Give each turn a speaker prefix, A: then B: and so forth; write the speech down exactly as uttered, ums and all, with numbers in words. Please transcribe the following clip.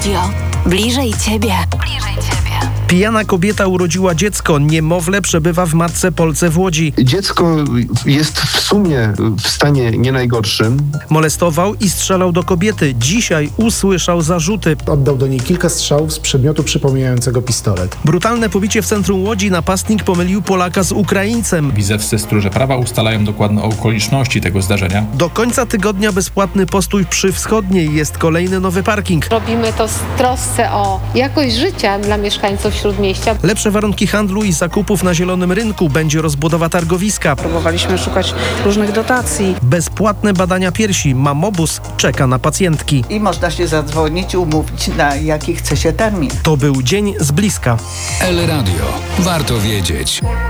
A: Radio. Bliżej Ciebie. Bliżej Ciebie.
B: Pijana kobieta urodziła dziecko. Niemowlę przebywa w matce Polce w Łodzi.
C: Dziecko jest w sumie w stanie nie najgorszym.
B: Molestował i strzelał do kobiety. Dzisiaj usłyszał zarzuty.
D: Oddał do niej kilka strzałów z przedmiotu przypominającego pistolet.
B: Brutalne pobicie w centrum Łodzi. Napastnik pomylił Polaka z Ukraińcem.
E: Wizewscy stróże prawa ustalają dokładne okoliczności tego zdarzenia.
B: Do końca tygodnia bezpłatny postój przy Wschodniej. Jest kolejny nowy parking.
F: Robimy to z trosce o jakość życia dla mieszkańców Śródmieścia.
B: Lepsze warunki handlu i zakupów na zielonym rynku. Będzie rozbudowa targowiska.
G: Próbowaliśmy szukać różnych dotacji.
B: Bezpłatne badania piersi. Mamobus czeka na pacjentki.
H: I można się zadzwonić, umówić na jaki chce się termin.
B: To był dzień z bliska.
I: El Radio. Warto wiedzieć.